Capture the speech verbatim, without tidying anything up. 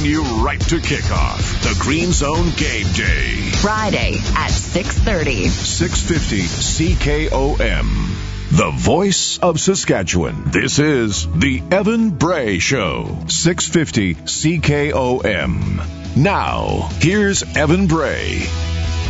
you right to kickoff. The Green Zone Game Day. Friday at six thirty. six fifty C K O M. The voice of Saskatchewan. This is the Evan Bray Show. six fifty C K O M. Now, here's Evan Bray.